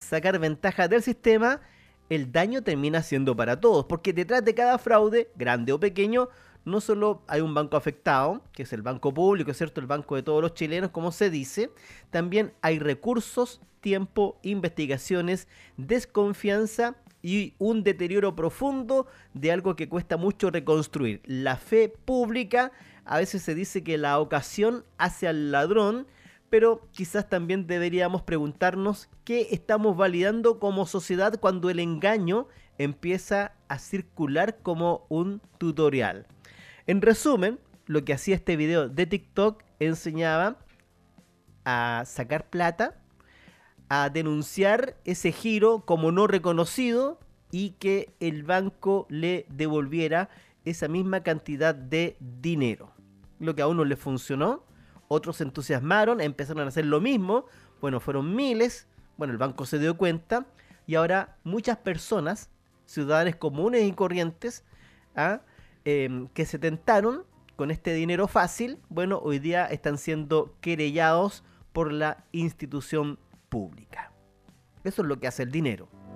sacar ventaja del sistema, el daño termina siendo para todos, porque detrás de cada fraude, grande o pequeño, no solo hay un banco afectado, que es el banco público, ¿cierto? El banco de todos los chilenos, como se dice, también hay recursos, tiempo, investigaciones, desconfianza y un deterioro profundo de algo que cuesta mucho reconstruir. La fe pública, a veces se dice que la ocasión hace al ladrón, pero quizás también deberíamos preguntarnos qué estamos validando como sociedad cuando el engaño empieza a circular como un tutorial. En resumen, lo que hacía este video de TikTok enseñaba a sacar plata, a denunciar ese giro como no reconocido y que el banco le devolviera esa misma cantidad de dinero. Lo que a unos les funcionó, otros se entusiasmaron, empezaron a hacer lo mismo. Bueno, fueron miles, bueno, el banco se dio cuenta y ahora muchas personas, ciudadanos comunes y corrientes, ¿ah? Que se tentaron con este dinero fácil, bueno, hoy día están siendo querellados por la institución pública. Eso es lo que hace el dinero.